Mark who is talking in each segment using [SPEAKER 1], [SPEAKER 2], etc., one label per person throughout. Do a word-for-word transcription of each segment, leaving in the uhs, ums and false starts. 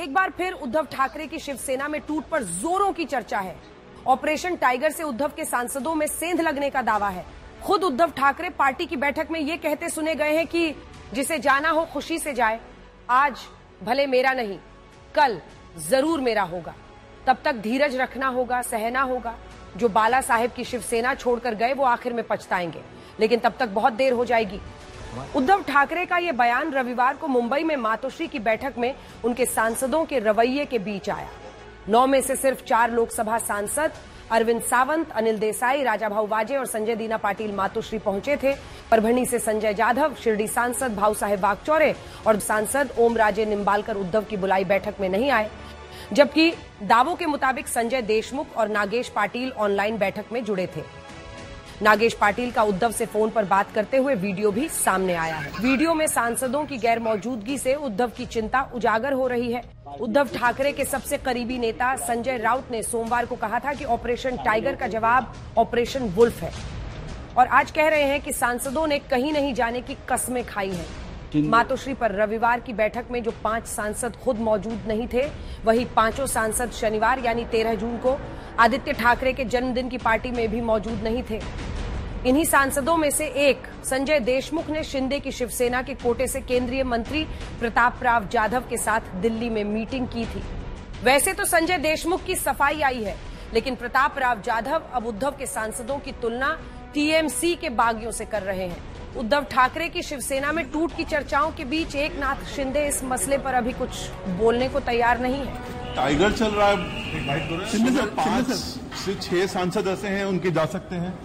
[SPEAKER 1] एक बार फिर उद्धव ठाकरे की शिवसेना में टूट पर जोरों की चर्चा है। ऑपरेशन टाइगर से उद्धव के सांसदों में सेंध लगने का दावा है। खुद उद्धव ठाकरे पार्टी की बैठक में ये कहते सुने गए हैं कि जिसे जाना हो खुशी से जाए, आज भले मेरा नहीं, कल जरूर मेरा होगा। तब तक धीरज रखना होगा, सहना होगा। जो बाला साहेब की शिवसेना छोड़कर गए वो आखिर में पछताएंगे, लेकिन तब तक बहुत देर हो जाएगी। उद्धव ठाकरे का ये बयान रविवार को मुंबई में मातोश्री की बैठक में उनके सांसदों के रवैये के बीच आया। नौ में से सिर्फ चार लोकसभा सांसद अरविंद सावंत, अनिल देसाई, राजाभाऊ वाजे और संजय दीना पाटिल मातोश्री पहुंचे थे। परभणी से संजय जाधव, शिरडी सांसद भाऊ साहेब वागचौरे और सांसद ओम राजे निम्बालकर उद्धव की बुलाई बैठक में नहीं आए, जबकि दावों के मुताबिक संजय देशमुख और नागेश पाटिल ऑनलाइन बैठक में जुड़े थे। नागेश पाटिल का उद्धव से फोन पर बात करते हुए वीडियो भी सामने आया है। वीडियो में सांसदों की गैर मौजूदगी से उद्धव की चिंता उजागर हो रही है। उद्धव ठाकरे के सबसे करीबी नेता संजय राउत ने सोमवार को कहा था कि ऑपरेशन टाइगर का जवाब ऑपरेशन वुल्फ है, और आज कह रहे हैं कि सांसदों ने कहीं नहीं जाने की कस्में खाई हैं। मातोश्री पर रविवार की बैठक में जो पांच सांसद खुद मौजूद नहीं थे, वही पांचों सांसद शनिवार यानी तेरह जून को आदित्य ठाकरे के जन्मदिन की पार्टी में भी मौजूद नहीं थे। इन्हीं सांसदों में से एक संजय देशमुख ने शिंदे की शिवसेना के कोटे से केंद्रीय मंत्री प्रताप राव जाधव के साथ दिल्ली में मीटिंग की थी। वैसे तो संजय देशमुख की सफाई आई है, लेकिन प्रताप राव जाधव अब उद्धव के सांसदों की तुलना टीएमसी के बागियों से कर रहे हैं। उद्धव ठाकरे की शिवसेना में टूट की चर्चाओं के बीच एकनाथ शिंदे इस मसले पर अभी कुछ बोलने को तैयार नहीं है।
[SPEAKER 2] टाइगर चल रहा है, शिंदे से पांच से छह सांसद ऐसे हैं उनके जा सकते हैं।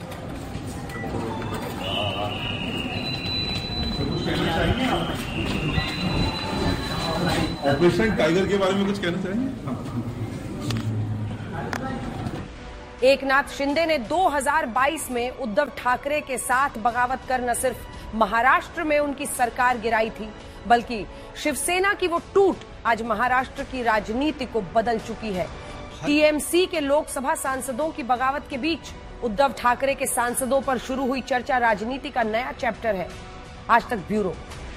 [SPEAKER 2] ऑपरेशन टाइगर के बारे में कुछ कहना चाहेंगे?
[SPEAKER 1] एकनाथ शिंदे ने दो हज़ार बाईस में उद्धव ठाकरे के साथ बगावत कर न सिर्फ महाराष्ट्र में उनकी सरकार गिराई थी, बल्कि शिवसेना की वो टूट आज महाराष्ट्र की राजनीति को बदल चुकी है। टीएमसी के लोकसभा सांसदों की बगावत के बीच उद्धव ठाकरे के सांसदों पर शुरू हुई चर्चा राजनीति का नया चैप्टर है। आज तक ब्यूरो।